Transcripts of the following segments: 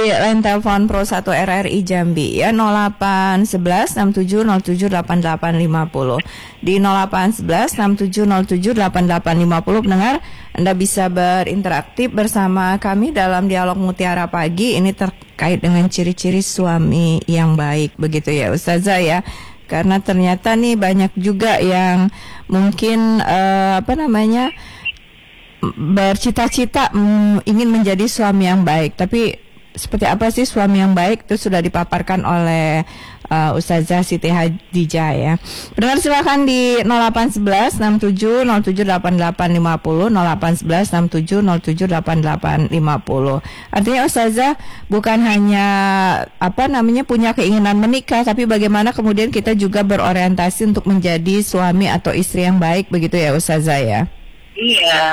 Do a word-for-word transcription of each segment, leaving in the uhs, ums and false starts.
line telepon Pro satu R R I Jambi ya, nol delapan satu satu enam tujuh nol tujuh delapan delapan lima nol. Di nol delapan satu satu enam tujuh nol tujuh delapan delapan lima nol pendengar, Anda bisa berinteraktif bersama kami dalam dialog Mutiara Pagi. Ini terkait dengan ciri-ciri suami yang baik, begitu ya Ustazah ya. Karena ternyata nih banyak juga yang mungkin uh, apa namanya bercita-cita mm, ingin menjadi suami yang baik, tapi seperti apa sih suami yang baik itu sudah dipaparkan oleh uh, Ustazah Siti Hadijah ya. Pendengar silakan di nol delapan satu satu enam tujuh nol tujuh delapan delapan lima nol, nol delapan satu satu enam tujuh nol tujuh delapan delapan lima nol. Artinya Ustazah bukan hanya apa namanya punya keinginan menikah, tapi bagaimana kemudian kita juga berorientasi untuk menjadi suami atau istri yang baik, begitu ya Ustazah ya. Iya.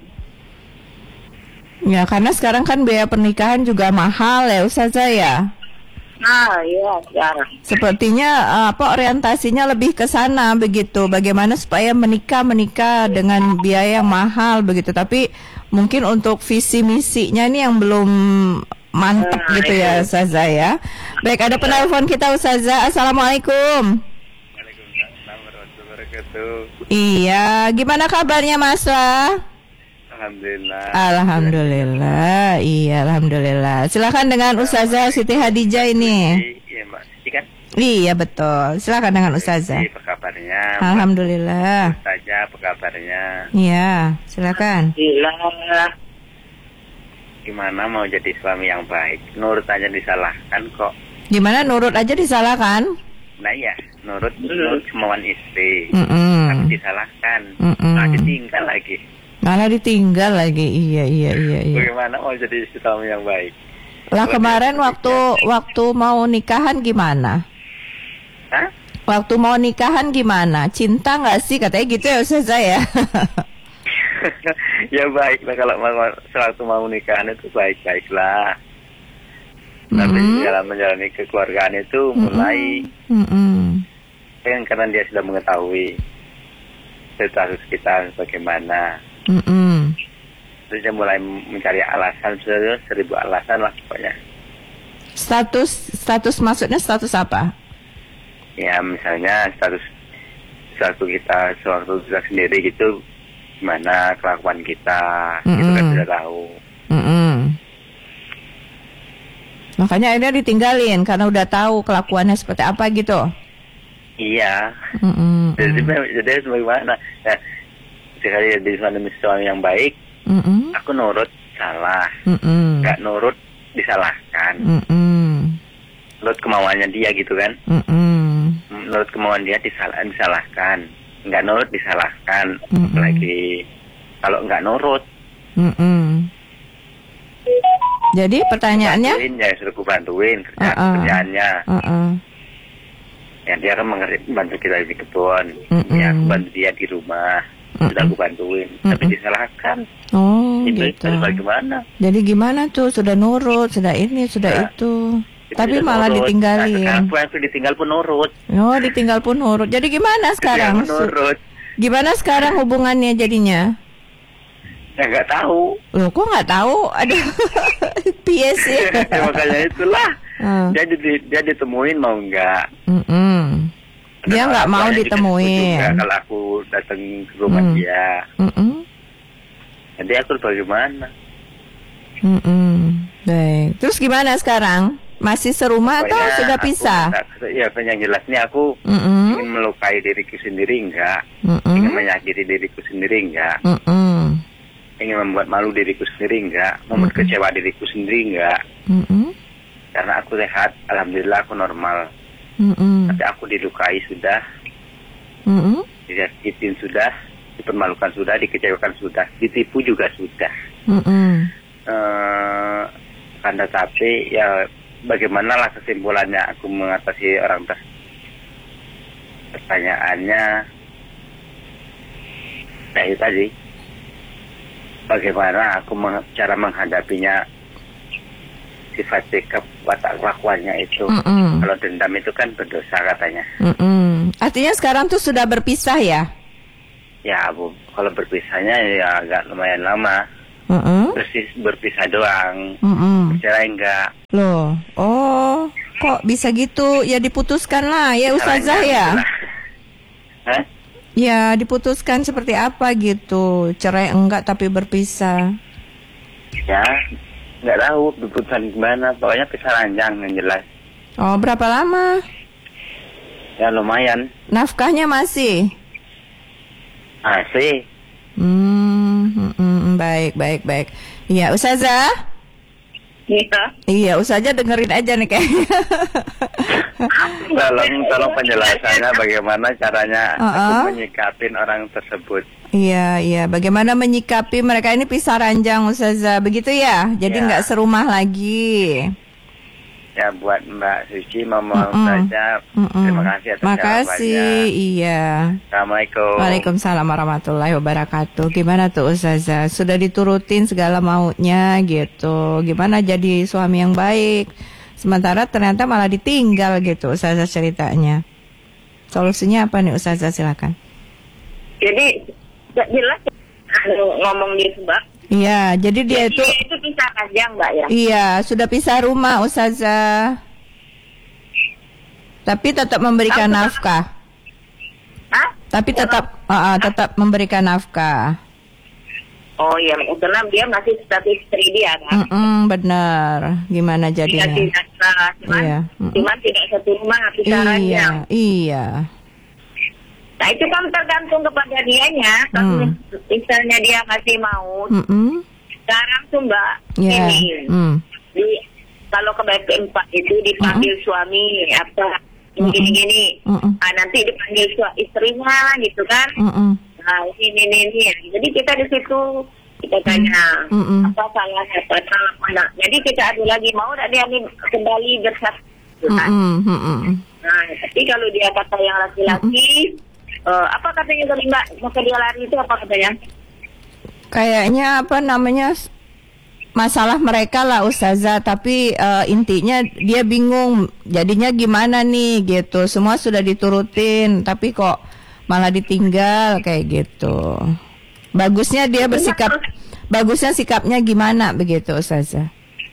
Ya, karena sekarang kan biaya pernikahan juga mahal ya Ustazah ya. Nah, iya, sekarang. Sepertinya apa orientasinya lebih ke sana begitu. Bagaimana supaya menikah menikah dengan biaya yang mahal begitu. Tapi mungkin untuk visi misinya ini yang belum mantap nah, gitu ya Ustazah ya. Baik, ada penelpon kita Ustazah. Assalamualaikum. Iya, gimana kabarnya Mas? Alhamdulillah. Alhamdulillah. Iya, alhamdulillah. Silakan dengan Ustazah Siti Hadijah ini. Iya, Mbak. Siti kan? Iya, betul. Silakan dengan Ustazah. Apa kabarnya? Alhamdulillah. Ustazah, apa kabarnya? Iya, silakan. Iya. Gimana mau jadi suami yang baik? Nurut aja disalahkan kok. Gimana nurut aja disalahkan? Nah iya, nurut, nurut kemauan istri. Mm-mm. Tapi disalahkan. Mm-mm. Nah, ditinggal lagi. Malah ditinggal lagi. Iya, iya, iya, iya. Bagaimana mau jadi suami yang baik? Lah kemarin waktu waktu mau nikahan gimana? Hah? Waktu mau nikahan gimana? Cinta nggak sih katanya gitu ya Ustazah ya? Ya baiklah kalau mau sewaktu mau nikahan itu baik-baiklah. Tapi Mm-hmm. dalam menjalani kekeluargaan itu mulai Mm-hmm. kan karena dia sudah mengetahui status kita bagaimana. Mm-hmm. Terus dia mulai mencari alasan, seribu alasan lah pokoknya. Status status maksudnya status apa? Ya misalnya status sewaktu kita sewaktu kita sendiri gitu gimana kelakuan kita, Mm-mm. itu kan sudah tahu. Mm-mm. Makanya akhirnya ditinggalin karena udah tahu kelakuannya seperti apa gitu. Iya. Mm-mm. Jadi jadi bagaimana? Nah, sekali jadi suami suami yang baik, Mm-mm. aku nurut salah, Mm-mm. nggak nurut disalahkan. Mm-mm. Nurut kemauannya dia gitu kan? Mm-mm. Nurut kemauan dia disalah, disalahkan, nggak nurut disalahkan. Mm-mm. Lagi kalau nggak nurut. Mm-mm. Jadi pertanyaannya? Bantuin, ya suruh aku bantuin kerja, Uh-uh. kerjaannya. Uh-uh. Ya dia kan mengerti, bantu kita di kebun. Mm-mm. Ya aku bantu dia di rumah. Mm-mm. Sudah aku bantuin, tapi Mm-mm. disalahkan. Oh Itu gitu. bagaimana? Jadi gimana tuh? Sudah nurut, sudah ini, sudah Nah, itu. Itu Tapi sudah malah nurut. Nah, ditinggalin. sekarang aku yang ditinggal pun nurut. Oh, ditinggal pun nurut. Jadi gimana sekarang? Dia nurut. Gimana sekarang hubungannya jadinya? Ya nggak tahu. Loh, kok nggak tahu? Ada P S ya. Ya, makanya itulah. Hmm. Dia, di- dia ditemuin mau nggak? Mm-mm. Dia Dan nggak orang mau tuanya juga ditemuin. juga kalau aku datang ke rumah Hmm. dia. Mm-mm. Jadi aku bagaimana? Mm-mm. Baik. Terus gimana sekarang? Masih serumah atau Pokoknya sudah aku pisah? minta- Ya yang jelas nih aku Mm-mm. ingin melukai diriku sendiri enggak? Mm-mm. Ingin menyakiti diriku sendiri enggak? Mm-mm. Ingin membuat malu diriku sendiri enggak? Membuat Mm-mm. kecewa diriku sendiri enggak? Mm-mm. Karena aku sehat, alhamdulillah aku normal. Mm-mm. Tapi aku dilukai sudah, Mm-mm. disakitin sudah, dipermalukan sudah, dikecewakan sudah, ditipu juga sudah. Mm-mm. Eh, kan tapi ya bagaimana lah kesimpulannya aku mengatasi orang tersebut? Pertanyaannya, nah itu tadi, bagaimana aku meng- cara menghadapinya, sifat sikap watak kelakuannya itu. Mm-mm. Kalau dendam itu kan berdosa katanya. Mm-mm. Artinya sekarang tuh sudah berpisah ya? Ya bu, kalau berpisahnya ya agak lumayan lama. Mm-mm. Persis berpisah doang. Mm-mm. Bercerai enggak. Loh, oh, kok bisa gitu? Ya diputuskan lah, ya Ustazah ya? Hah? Ya diputuskan seperti apa gitu? Cerai enggak tapi berpisah. Ya, nggak tahu keputusan gimana. Pokoknya pisah ranjang yang jelas. Oh, berapa lama? Ya lumayan. Nafkahnya masih? Masih. Hmm, hmm, hmm, baik, baik, baik. Iya, Ustazah? Iya. Iya, Ustazah dengerin aja nih kayaknya. Tolong, tolong penjelasannya bagaimana caranya Uh-uh. aku menyikapin orang tersebut. Iya, iya. Bagaimana menyikapi mereka ini pisah ranjang, Ustazah? Begitu ya? Jadi Ya. nggak serumah lagi. Ya buat Mbak Suci memohon Mm-mm. saja. Mm-mm. Terima kasih atas Makasih, jawabannya. iya. Assalamualaikum. Waalaikumsalam warahmatullahi wabarakatuh. Gimana tuh Ustazah? Sudah diturutin segala maunya gitu. Gimana jadi suami yang baik? Sementara ternyata malah ditinggal gitu Ustazah ceritanya. Solusinya apa nih Ustazah, silakan. Jadi nggak jelas anu, ngomong di sebab. Iya, jadi dia Jadi itu itu pisah ranjang, Mbak ya. iya, sudah pisah rumah Ustazah. Tapi tetap memberikan Apa? nafkah. Hah? Tapi tetap uh, uh, tetap memberikan nafkah. Oh iya, karena dia masih status istri dia kan. Mm-mm, benar. Gimana Dia jadinya? tidak salah, cuman, Iya. Mm-mm. cuman tidak satu rumah pisah Iya, ranjang. iya. Nah itu kan tergantung kepada dianya. Kalau Hmm. misalnya dia masih mau, Mm-mm. sekarang tuh Mbak, Iya. ini Mm. di, kalau ke baik keempat itu dipanggil suami apa Mm-mm. gini-gini, Mm-mm. ah, nanti dipanggil suami istrinya gitu kan. Mm-mm. Nah ini ini ini. Jadi kita di situ kita tanya Mm-mm. apa salahnya, apa salah mana. Jadi kita adu lagi mau tak dia ini kembali bersatu. Gitu kan. Mm-mm. Mm-mm. Nah tapi kalau dia kata yang laki-laki, eh, apa katanya tadi Mbak? Maka dia lari itu apa katanya? Kayaknya apa namanya s- masalah mereka lah Ustazah, tapi eh, intinya dia bingung jadinya gimana nih gitu. Semua sudah diturutin tapi kok malah ditinggal kayak gitu. Bagusnya dia bersikap, bagusnya sikapnya gimana begitu Ustazah?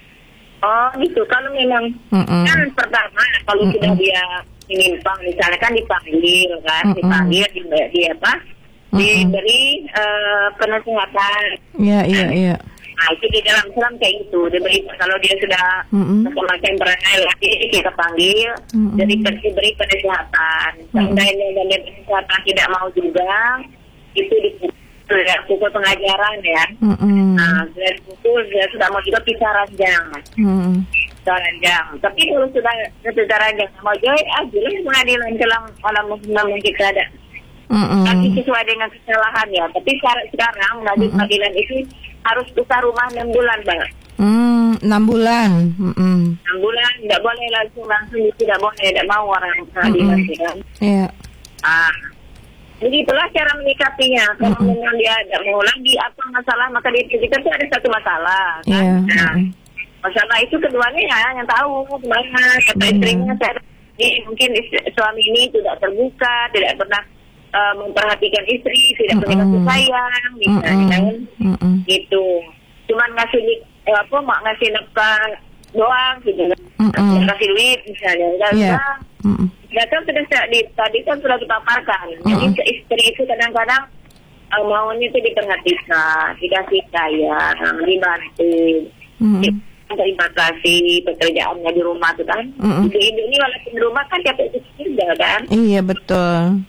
Oh gitu. Kalau memang Mm-mm. kan pertama kalau Mm-mm. sudah dia menyimpang, misalnya kan dipanggil kan, Mm-mm. dipanggil di, di apa? Mm-mm. Diberi eh, penasehatan. Iya, iya, iya. Nah itu di dalam Islam kayak gitu. Diberi kalau dia sudah Mm-mm. macam berangai lagi kita panggil, Mm-mm. jadi diberi penasehatan. Seandainya dan dia penasehatan tidak mau juga, itu dipukul ya, pukul pengajaran ya. Mm-mm. Nah, sudah dipukul, dia sudah mau juga pisah ranjang. Mm-mm. Pisah ranjang. Tapi kalau sudah pisah ranjang sama Joy, ah jelas pengadilan dalam alam Muslim yang kita ada. Mm-mm. Tapi sesuai dengan kesalahan ya. Tapi sekarang, sekarang mengadil pengadilan itu harus pisah rumah enam bulan, Bang. Hmm, enam bulan. Mm-mm. enam bulan, tidak boleh langsung langsung tidak boleh, tidak mau orang pengadilan Mm-mm. kan. Iya. Ah, begitulah cara menyikapinya. Kalau Mm-mm. memang dia tidak mau lagi apa masalah, maka di kita tuh ada satu masalah kan. Iya. Nah, Mm-mm. masalah itu keduanya ya yang tahu kemana kata Mm-mm. istrinya saya ini mungkin istri- suami ini tidak terbuka, tidak pernah eh, memperhatikan istri, tidak punya kasih Mm-mm. sayang, misalnya kan. Mm-mm. Mm-mm. Gitu. Cuman ngasih eh, apa mak ngasih nafkah doang gitu. Mm-mm. Kasih duit misalnya. Enggak Iya. usah. Mm-mm. Ya kan sudah sa- di, tadi kan sudah dipaparkan. Jadi Mm-mm. ke istri itu kadang-kadang uh, maunya itu diperhatikan, dikasih sayang, dibantu, Mm-mm. di- terima kasih pekerjaannya di rumah tuh kan. Mm-mm. Ibu-ibu ini walaupun di rumah kan capek juga kan. Iya betul.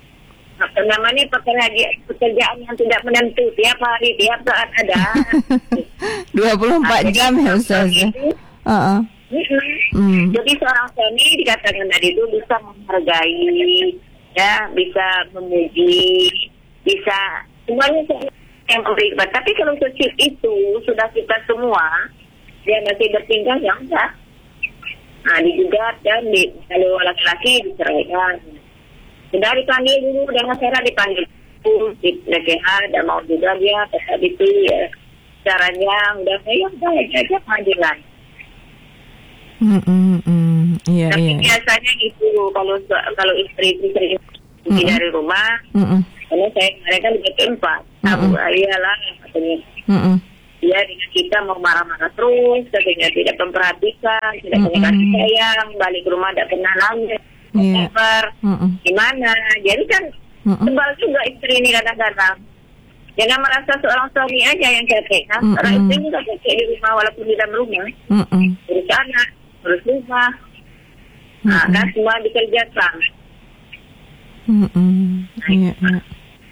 Apa namanya pekerjaan, pekerjaan yang tidak menentu tiap hari, tiap saat ada. dua puluh empat Nah, jadi jam ya seorang Ustazah. suami itu, Heeh. mm-mm. Mm. Jadi seorang suami dikatakan tadi itu bisa menghargai, ya, bisa memuji, bisa semuanya yang memberi. Tapi kalau sosial itu sudah kita semua, dia masih bertingkah ya enggak. Nah digugat dan di, kalau laki-laki diceraikan. Sudah dipanggil dulu dengan cara dipanggil dulu, nasihat, dan mau juga dia tetap itu ya caranya udah ya udah aja panggilan. Mm-mm. Mm. Iya, Tapi iya. biasanya itu kalau kalau istri istri pergi Mm-mm. dari rumah, Mm-mm. karena saya mereka lebih keempat, tahu Mm-mm. iyalah katanya. Mm-mm. dia dengan kita mau marah-marah terus, katanya tidak memperhatikan, tidak Mm-mm. punya kasih sayang, balik ke rumah tidak pernah nangis, Iya. sabar, Mm-mm. gimana? Jadi kan Mm-mm. sebal juga istri ini kadang-kadang. Jangan merasa seorang suami aja yang capek, kan? Mm-mm. Orang istri juga capek di rumah walaupun di dalam rumah, Mm-mm. urus anak, urus rumah, nah, Mm-mm. kan semua dikerjakan. Mm-mm. Iya, iya.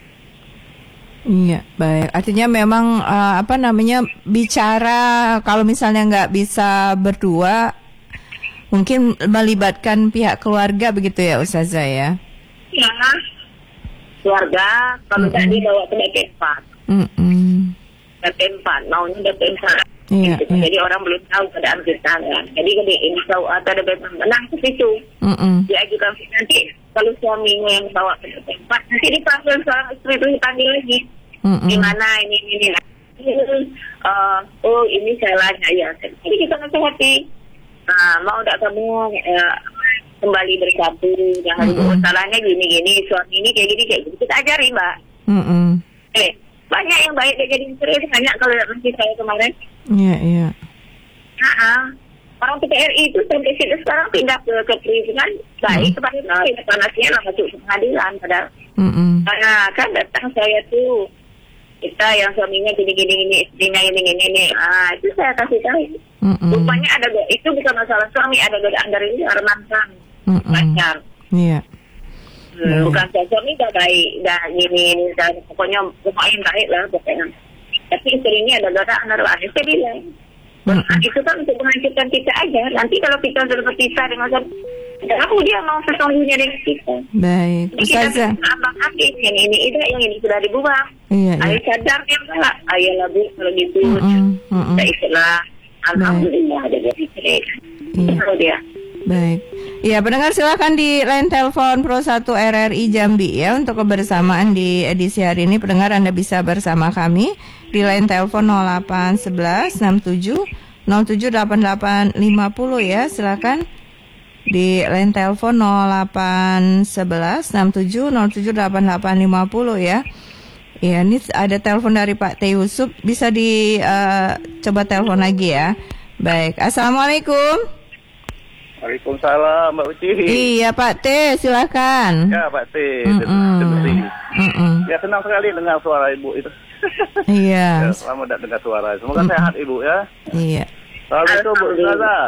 Iya, baik. Artinya memang eh, apa namanya bicara kalau misalnya nggak bisa berdua, mungkin melibatkan pihak keluarga begitu ya, Ustazah ya. Ya, keluarga kalau Mm-mm. tak dibawa ke D P empat, Mm-mm. D P empat, maunya D P empat. Iya, Gitu. iya. Jadi orang belum tahu keadaan kita kan. Jadi kalau ini tahu atau D P empat menang ke situ, Mm-mm. diajukan nanti kalau suaminya yang bawa ke D P empat, nanti dipanggil seorang istri itu dipanggil lagi. Mm-mm. Gimana ini ini ini. Uh, oh ini salahnya ya. Jadi kita nasihati. Nah, mau tak kamu uh, kembali bersatu, jangan Mm-mm. mm salahnya gini-gini, suami ini kayak gini kayak gini. Kita ajari, Mbak. Mm-mm. Eh, banyak yang baik dia jadi istri, banyak kalau nanti saya kemarin. Iya, iya. Nah, orang P T R I itu sampai situ sekarang pindah ke kepolisian baik kepada baik, panasnya lah masuk ke pengadilan padahal. Mm-mm. Nah, kan datang saya tuh kita yang suaminya gini-gini ini, istrinya ini ini ini. Ah, itu saya kasih tahu. Mm-mm. Rupanya ada go- itu bukan masalah suami, ada godaan dari luar mantan Mm-mm. pacar. Iya. Hmm, bukan saya suami dah baik, dah gini ini, dah pokoknya lumayan baik lah pokoknya. Tapi istrinya ada godaan dari luar. Saya bilang, Mm-mm. nah, itu kan untuk menghancurkan kita aja. Nanti kalau kita sudah berpisah dengan suami, aku dia mau sesungguhnya dengan kita. Baik, Jadi kita Ustazah. abang Akif yang ini, ini yang ini sudah dibuang. Iya, iya. Ayah sadar dia enggak. Ayah lah bu, kalau gitu. Mm-mm. Mm-mm. Kita ikutlah. Alhamdulillah ada dia istri. Iya. Kalau dia. Baik. Iya, pendengar silakan di line telepon Pro satu R R I Jambi ya untuk kebersamaan di edisi hari ini. Pendengar Anda bisa bersama kami di line telepon nol delapan satu satu enam tujuh nol tujuh delapan delapan lima nol ya. Silakan di line telepon nol delapan satu satu enam tujuh nol tujuh delapan delapan lima nol ya. Iya, ini ada telepon dari Pak T. Yusuf. Bisa di eh, coba telepon lagi ya. Baik. Assalamualaikum. Waalaikumsalam Mbak Uci. Iya Pak T, silakan. Ya Pak T. Mm-mm. Mm-mm. Ya senang sekali dengar suara Ibu itu. Iya. Ya, lama tidak dengar suara. Semoga Mm-mm. sehat Ibu ya. Iya. Assalamualaikum Bu Ustazah.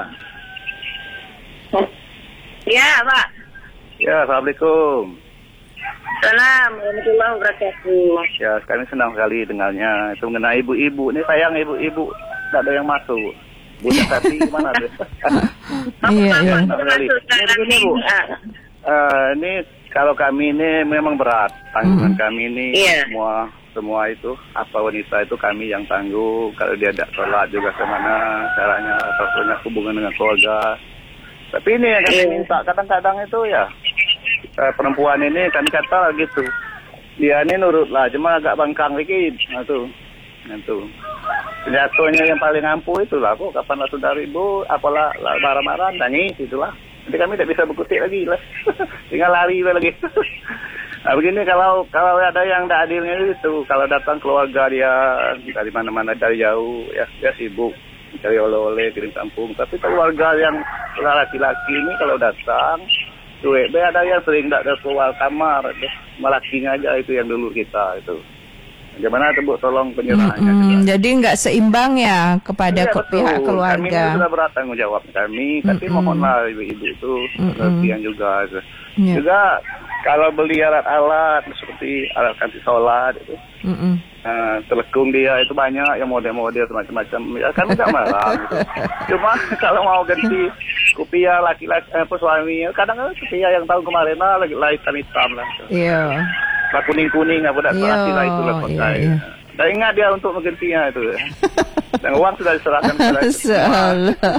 Ya, Pak. Ya, Assalamualaikum. Salam warahmatullahi wabarakatuh. Ya, kami senang sekali dengarnya. Itu mengenai ibu-ibu. Ini sayang ibu-ibu. Tidak ada yang masuk. Budak hati gimana tuh? Iya, iya. Senang sekali. Ini begini Bu. Eh, ini kalau kami ini memang berat. Tanggungan Mm. kami ini Iya. semua semua itu apa wanita itu kami yang tangguh. Kalau dia tidak sholat juga kemana caranya atau punya hubungan dengan keluarga. Tapi ini yang kami Iya. minta kadang-kadang itu ya eh, perempuan ini kami kata gitu. Dia ini nurutlah, cuma agak bangkang dikit. Nah tuh, nah tuh. Jatuhnya yang paling ampuh itulah kok kapan lah sudah ribu, apalah lah, marah-marah, nangis itulah. Nanti kami tidak bisa berkutik lagi lah, tinggal lari lagi. Nah begini kalau kalau ada yang tidak adilnya itu, kalau datang keluarga dia dari mana-mana dari jauh, ya dia sibuk cari oleh-oleh kirim kampung. Tapi keluarga yang laki-laki ini kalau datang, tuh ada yang sering tidak keluar kamar, malakinya aja itu yang dulu kita itu. Bagaimana tuh Bu, tolong penyerahannya. Mm-mm. Jadi nggak seimbang ya kepada Ya, ke betul. pihak Kami keluarga. ini sudah berat tanggung jawab kami, tapi Mm-mm. mohonlah ibu-ibu itu Mm-mm. pengertian juga. Ya. Juga kalau beli alat-alat seperti alat kanti sholat itu, Mm-mm. uh, telekung dia itu banyak yang model-model macam-macam. Ya kami tidak marah. Gitu. Cuma kalau mau ganti kopiah laki-laki apa suami, kadang-kadang kopiah yang tahun kemarin lah lagi lah hitam-hitam lah. Iya. Lah kuning-kuning apa dah Iya, lah itu lah pakai. iya, iya. Dan ingat dia untuk menggantinya itu. Dan uang sudah diserahkan kepada Salah.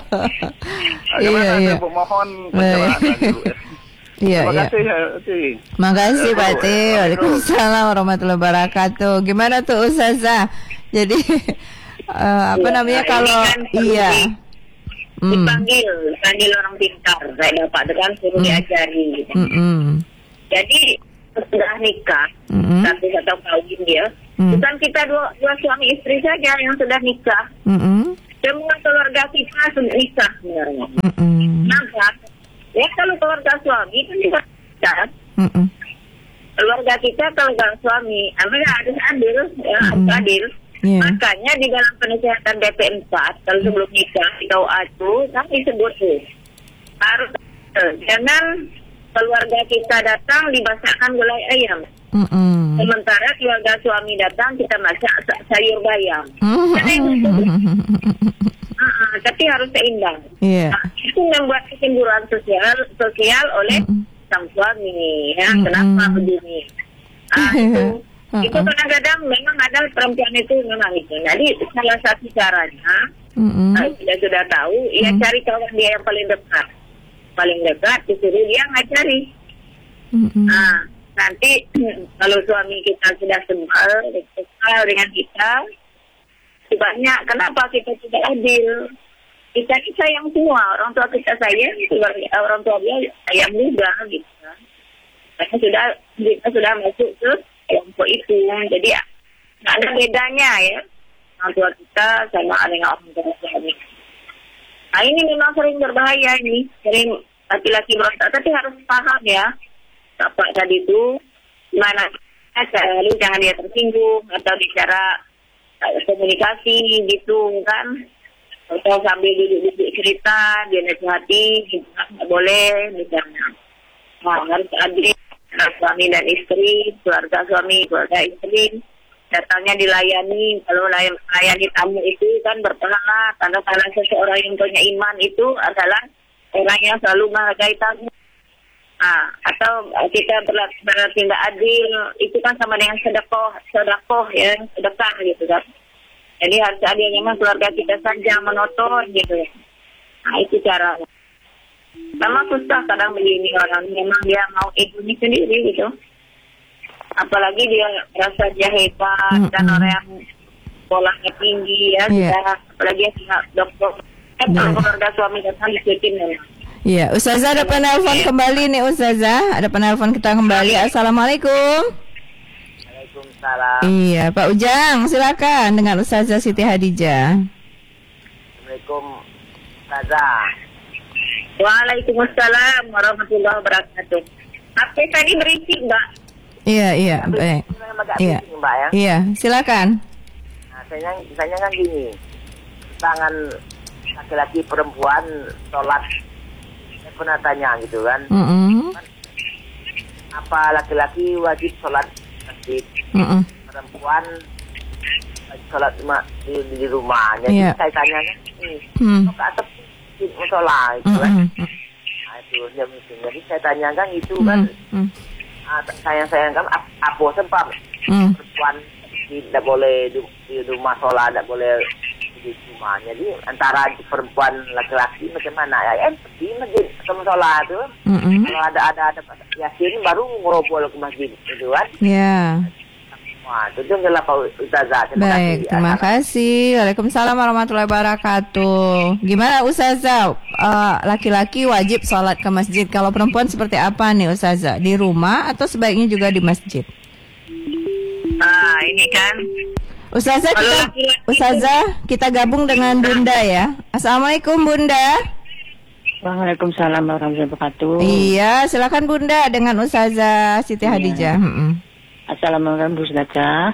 Iya, iya. Mohon pencerahan dulu ya. Iya, Terima iya. kasih ya, Uci. Makasih Pak T. Assalamualaikum. Waalaikumsalam warahmatullahi wabarakatuh. Gimana tuh Ustazah? Jadi eh, apa Ya, namanya ini kalau kan perlu iya. di- Hmm. Dipanggil, panggil orang pintar. Saya dapat dengan suruh Hmm. diajari. Gitu. Mm-mm. Jadi setelah nikah, Mm-mm. tapi saya tahu kawin dia, Hmm. Bukan kita dua, dua suami istri saja yang sudah nikah. Mm-mm. Semua keluarga kita sudah nikah sebenarnya. Mm-mm. Maka, ya kalau keluarga suami kan juga kita. Mm-mm. Keluarga kita keluarga suami, ambil harus adil, ya, harus Mm-mm. adil. Yeah. Makanya di dalam penasihat D P empat kalau sebelum nikah di K U A itu kan disebut tuh harus eh, jangan keluarga kita datang dibasahkan gulai ayam. Mm-mm. Sementara keluarga suami datang kita masak sa- sayur bayam. Mm-mm. Jadi, uh-uh, tapi harus seimbang. Iya. Nah, itu membuat kecemburuan sosial sosial oleh Mm-mm. sang suami. Ya, Mm-mm. kenapa begini? Ah, itu, Uh-uh. itu kadang-kadang memang ada perempuan itu memang itu. Jadi salah satu caranya, Mm-mm. uh, sudah sudah tahu, ya Mm. cari kawan dia yang paling dekat, paling dekat disuruh dia ngajari. Mm-mm. Nah, nanti kalau suami kita sudah sebal, kesal dengan kita, banyak kenapa kita tidak adil? Kita ini sayang semua, orang tua kita sayang, keluarga- orang tua dia sayang juga gitu. Karena sudah kita sudah masuk ke kelompok itu, jadi ya nggak ada bedanya ya orang tua kita sama dengan orang tua suami. Nah ini memang sering berbahaya ini, sering laki-laki berontak, tapi harus paham ya. Bapak tadi itu gimana lalu jangan dia tersinggung atau bicara uh, komunikasi gitu kan, atau sambil duduk-duduk cerita dia nasihati gitu, nggak boleh misalnya. Nah, harus adil antara suami dan istri, keluarga suami keluarga istri datangnya dilayani. Kalau melayani tamu itu kan berpahala, karena karena seseorang yang punya iman itu adalah orang yang selalu menghargai tamu. Ah, atau kita berlaku bertindak adil itu kan sama dengan sedekah, sedekah ya, sedekah gitu kan. Jadi harus adil, memang keluarga kita saja menonton gitu. Nah itu cara. Memang susah kadang begini orang, memang dia mau egonya sendiri gitu. Apalagi dia merasa dia hebat Mm-mm. dan orang yang sekolahnya tinggi ya, Yeah. sudah, apalagi dia tinggal dokter. Eh, Yeah. kalau keluarga suami datang diikutin memang. Iya, Ustazah ada penelpon kembali nih Ustazah. Ada penelpon kita kembali. Assalamualaikum. Waalaikumsalam. Iya, Pak Ujang, silakan dengan Ustazah Siti Hadijah. Assalamualaikum, Ustazah. Waalaikumsalam warahmatullahi wabarakatuh. H P tadi berisik, Mbak. Iya, iya, baik. Memang agak Iya. pusing, Mbak ya. Iya, silakan. Nah, saya saya kan gini. Tangan laki-laki perempuan sholat. Saya pernah tanya gitu kan. Mm-mm. Apa laki-laki wajib sholat masjid? Mm-mm. Perempuan wajib sholat ma- di, di rumah. Jadi Iya. saya tanya kan, ini, Hmm. kok ke atas musola gitu kan. Mm-mm. Nah, itu dia mungkin. Jadi saya tanyakan itu Mm-mm. kan, Mm. ah, sayang-sayang kan ap- apa sebab Mm. perempuan tidak boleh di, di rumah sholat, tidak boleh di rumah. Jadi antara perempuan laki-laki macam mana ya? Eh, di masjid atau sholat tu. Mm-mm. Kalau ada ada ada yasin baru ngerobol ke masjid itu kan. Ya. Wah, itu adalah Pak Ustazah. Terima Baik, kasih. terima kasih. Waalaikumsalam warahmatullahi wabarakatuh. Gimana Ustazah? Eh, laki-laki wajib sholat ke masjid. Kalau perempuan seperti apa nih Ustazah? Di rumah atau sebaiknya juga di masjid? Ah, ini kan. Ustazah Kalau kita, laki-laki- Ustazah kita gabung dengan Bunda ya. Assalamualaikum Bunda. Waalaikumsalam warahmatullahi wabarakatuh. Iya, silakan Bunda dengan Ustazah Siti Iya. Hadijah. Mm-mm. Assalamualaikum Bu Ustazah.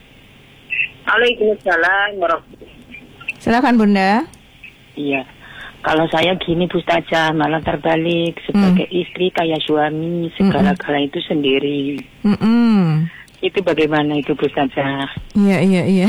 Waalaikumsalam warahmatullahi. Silakan Bunda. Iya. Kalau saya gini Bu Ustazah, malah terbalik. Sebagai istri kayak suami, segala-gala itu sendiri. Mm-mm. Itu bagaimana itu Bu Ustazah? Iya iya iya.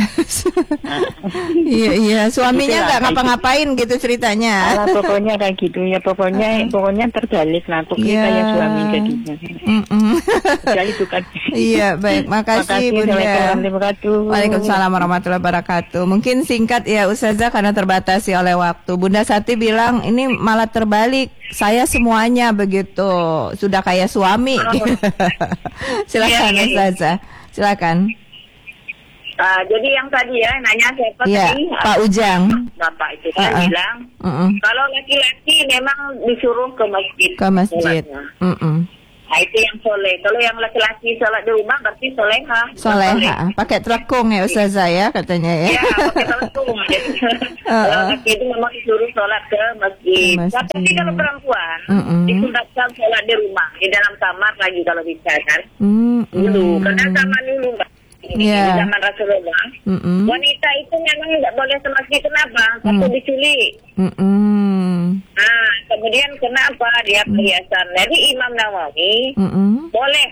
Iya iya. Suaminya Itulah, nggak kayak ngapa-ngapain gitu ceritanya. Alah, pokoknya kayak gitu ya. Pokoknya pokoknya terbalik lah. Pokoknya Iya. kayak suami jadinya. Mm-mm. Jadi bukan. Iya baik. Makasih Bunda. Assalamualaikum warahmatullahi wabarakatuh. Waalaikumsalam warahmatullahi wabarakatuh. Mungkin singkat ya Ustazah karena terbatasi oleh waktu. Bunda Sati bilang ini malah terbalik. Saya semuanya begitu. Sudah kayak suami. Silakan Iya, iya, iya. Ustazah. Silakan. Ah, jadi yang tadi ya nanya siapa Iya, tadi? Pak Ujang. Bapak itu kan Uh-uh. bilang Mm-mm. kalau laki-laki memang disuruh ke masjid. Ke masjid. sholatnya. Mm-mm. Nah, itu yang soleh. Kalau yang laki-laki sholat di rumah berarti soleha. Soleha, pakai telekung ya Ustazah ya katanya ya. Ya, pakai telekung. Kalau laki itu memang disuruh sholat ke masjid. Ke masjid. Tapi kalau perempuan Mm-mm. disunatkan sholat di rumah, di dalam kamar lagi kalau bisa kan. Mm-mm. Dulu, karena zaman dulu Mbak. Ini Yeah. zaman Rasulullah. Mm-mm. Wanita itu memang tidak boleh ke masjid. Kenapa? Takut Mm. diculik. Mm-mm. Nah, kemudian kenapa dia perhiasan? Jadi Imam Nawawi Mm-mm. boleh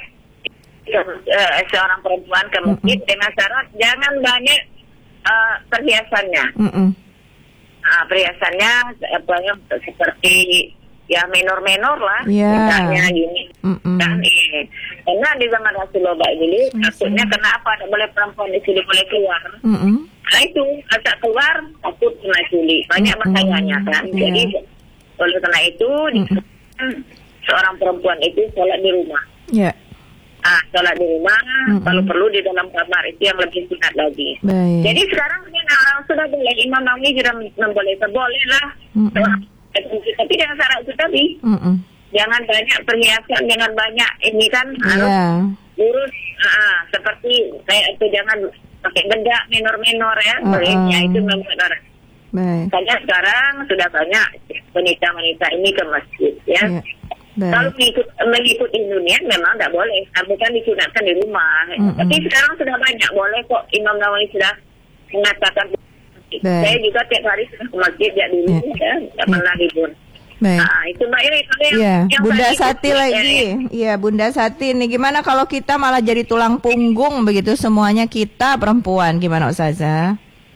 uh, seorang perempuan ke masjid dengan syarat jangan banyak uh, perhiasannya. Mm-mm. Nah, perhiasannya apa ya, seperti ya menor-menor lah, Ya. misalnya gini. Mm-mm. Kan, eh. Karena di zaman Rasulullah dulu, takutnya kenapa tidak boleh perempuan di sini boleh keluar. Mm-mm. Nah itu, asal keluar takut kena culik. Banyak Mm-mm. makanya kan. Ya. Jadi oleh karena itu dikatakan seorang perempuan itu sholat di rumah. Ya. Ah, sholat di rumah, Mm-mm. kalau perlu di dalam kamar itu yang lebih sunat lagi. Baik. Jadi sekarang ini orang sudah boleh, Imam Nawawi sudah membolehkan, boleh lah. Mm-mm. Tapi dengan syarat itu tadi, Mm-mm. jangan banyak perhiasan, jangan banyak ini kan harus Ya. lurus. Ah, seperti kayak itu jangan pakai bedak menor-menor ya, Mm-mm. bolehnya itu memang orang. Baik. Makanya sekarang sudah banyak wanita-wanita ini ke masjid ya. Ya. Baik. Kalau mengikut mengikut dunia memang tidak boleh, bukan disunatkan di rumah. Mm-mm. Tapi sekarang sudah banyak boleh kok. Imam Nawawi sudah mengatakan. Baik. Saya juga tiap hari sudah ke masjid ya dulu Ya. ya, tidak pernah libur. Baik. Nah, itu Mbak Iri. Kalau yang, Iya, yang Bunda tadi itu, Sati ya, lagi. ya. Iya, Bunda Sati nih gimana kalau kita malah jadi tulang punggung begitu semuanya kita perempuan gimana Ustazah?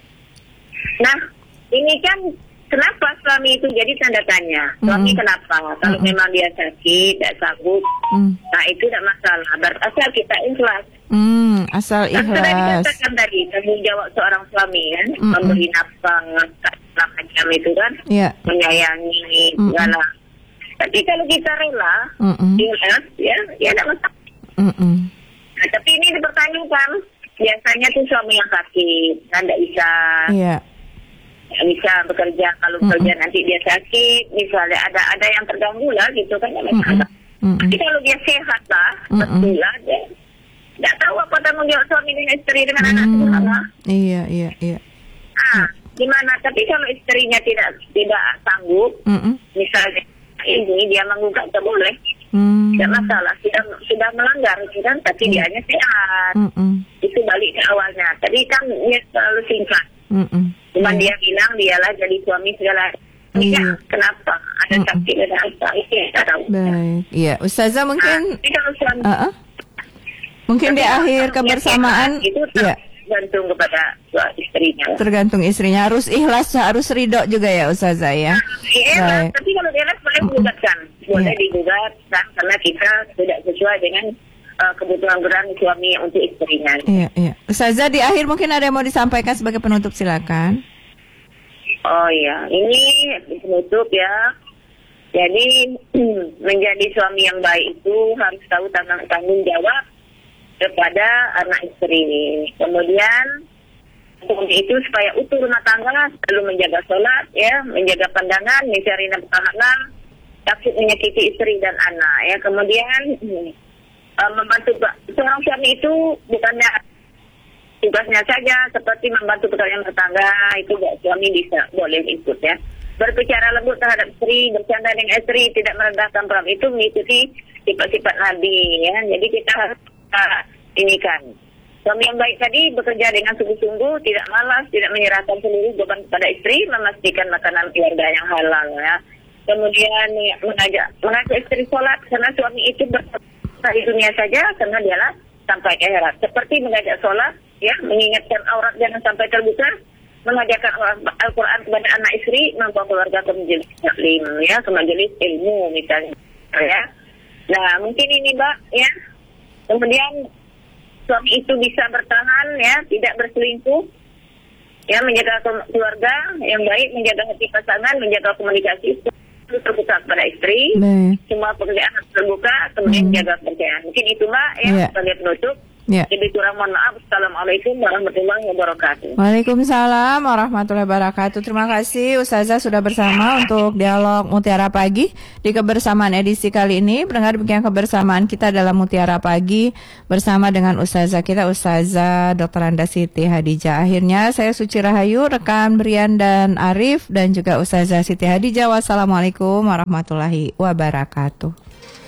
Nah, ini kan kenapa suami itu jadi tanda tanya? Suami Mm-mm. kenapa? Kalau Mm-mm. memang dia sakit, tidak sanggup, Hmm. nah itu tidak masalah. Berasal kita ikhlas. Hmm, asal Kan sudah ikhlas. dikatakan tadi, tanggung jawab seorang suami kan, Mm-mm. memberi nafkah, segala macam itu kan, Iya. menyayangi Mm-mm. segala. Tapi kalau kita rela, Mm-mm. ikhlas, ya, ya tidak masalah. Mm-mm. Nah, tapi ini dipertanyakan, biasanya tuh suami yang sakit, kan tidak bisa. Iya. Nggak bisa bekerja, kalau Mm-mm. bekerja nanti dia sakit, misalnya ada ada yang terganggu lah gitu kan, nggak Mm-mm. masalah. Mm-mm. Tapi kalau dia sehat lah, Mm-mm. betul lah dia. Nggak tahu apa tanggung jawab suami dengan istri dengan anak Hmm. semua. Iya, iya, iya. Ah, gimana? Tapi kalau istrinya tidak tidak sanggup, Mm-mm. misalnya ini dia menggugat, tak boleh, Hmm. tidak masalah. Sudah sudah melanggar, gitu kan? Tapi dia hanya sehat. Mm-mm. Itu balik ke awalnya. Tadi kan dia selalu singkat. Mm-mm. Cuma Iya. dia bilang dialah jadi suami segala. Iya. Ya, kenapa? Ada Mm-mm. sakit, ada apa? Itu yang saya tahu. Baik. Iya, Ustazah Ah, mungkin tapi kalau suami uh-uh. Mungkin di tapi akhir kalau dia kebersamaan sehat, itu ya, tergantung kepada suami istrinya. tergantung istrinya harus ikhlas, harus ridho juga ya Ustazah ya. Iya, Baik. tapi kalau dia les boleh digugatkan, boleh Iya. digugat kan, karena kita tidak sesuai dengan uh, kebutuhan beran suami untuk istrinya. Iya, iya. Ustazah di akhir mungkin ada yang mau disampaikan sebagai penutup silakan. Oh iya, ini penutup ya. Jadi menjadi suami yang baik itu harus tahu tanggung, tanggung jawab kepada anak istri. Kemudian untuk itu supaya utuh rumah tangga selalu menjaga sholat, ya, menjaga pandangan, mencari nafkah halal, takut menyakiti istri dan anak. Ya, kemudian uh, membantu seorang suami itu bukannya tugasnya saja seperti membantu pekerjaan rumah tangga, itu suami bisa boleh ikut ya. Berbicara lembut terhadap istri, bercanda dengan istri, tidak merendahkan peran, itu mengikuti sifat-sifat Nabi ya. Jadi kita harus uh, ini kan suami yang baik tadi bekerja dengan sungguh-sungguh, tidak malas, tidak menyerahkan seluruh beban kepada istri, memastikan makanan keluarga yang halal ya. Kemudian mengajak mengajak istri sholat karena suami itu berada di dunia saja karena dialah sampai ke akhirat. Seperti mengajak sholat ya, mengingatkan aurat jangan sampai terbuka, mengajarkan Al-Quran kepada anak istri, membawa keluarga ke majelis taklim ya, ke majelis ilmu misalnya ya. Nah mungkin ini Mbak ya. Kemudian suami itu bisa bertahan ya, tidak berselingkuh ya, menjaga keluarga yang baik, menjaga hati pasangan, menjaga komunikasi terbuka kepada istri. Baik. Semua pekerjaan harus terbuka, kemudian Hmm. menjaga kepercayaan. Mungkin itu Mbak ya, Iya. sebagai penutup. Ya. Lebih kurang mohon maaf. Assalamualaikum warahmatullahi wabarakatuh. Waalaikumsalam warahmatullahi wabarakatuh. Terima kasih Ustazah sudah bersama untuk dialog Mutiara Pagi di kebersamaan edisi kali ini. Pendengar, demikian kebersamaan kita dalam Mutiara Pagi bersama dengan Ustazah kita, Ustazah Doktor Anda Siti Hadijah. Akhirnya saya Suci Rahayu, rekan Brian dan Arif, dan juga Ustazah Siti Hadijah. Wassalamualaikum warahmatullahi wabarakatuh.